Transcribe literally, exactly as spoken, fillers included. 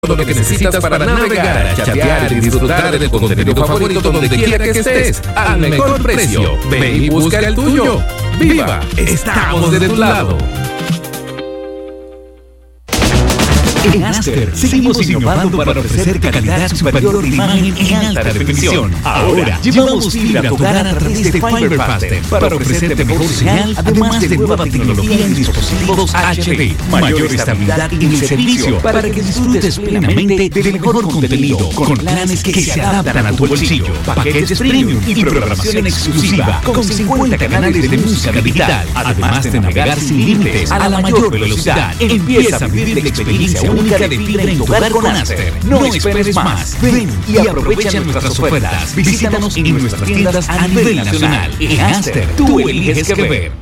Todo lo que necesitas para navegar, chatear y disfrutar del contenido favorito donde quiera que estés, al mejor precio. Ven y busca el tuyo. ¡Viva! Estamos de tu lado. En Aster seguimos innovando para ofrecer calidad superior de imagen en alta definición. Ahora llevamos fibra a tu hogar a través de Fiberfaster para ofrecerte mejor señal, además de nueva tecnología en dispositivos H D, mayor estabilidad en el servicio para que disfrutes plenamente del mejor contenido con planes que se adaptan a tu bolsillo, paquetes premium y programación exclusiva con cincuenta canales de música digital, además de navegar sin límites a la mayor velocidad. Empieza a vivir la experiencia única de fibra en tu hogar con Aster. No esperes más. Ven y aprovecha nuestras ofertas. Visítanos en nuestras tiendas a nivel nacional. En Aster, tú eliges qué ver.